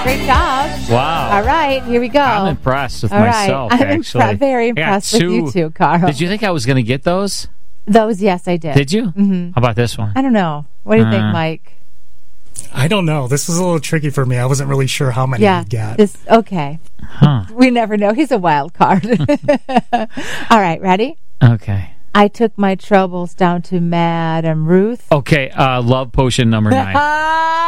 Great job. Wow. All right, here we go. I'm impressed with All myself, right. I'm actually. very impressed with you too, Carl. Did you think I was going to get those? Those, yes, I did. Did you? Mm-hmm. How about this one? I don't know. What do you think, Mike? I don't know. This is a little tricky for me. I wasn't really sure how many you'd get. Okay. Huh. We never know. He's a wild card. All right, ready? Okay. I took my troubles down to Madame Ruth. Okay, love potion number 9.